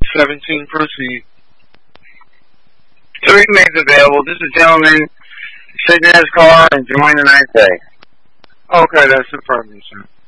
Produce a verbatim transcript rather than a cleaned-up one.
seventeen, proceed. Three remains available. This is a gentleman. Sit in his car and join the night day. Okay, that's affirmative, sir.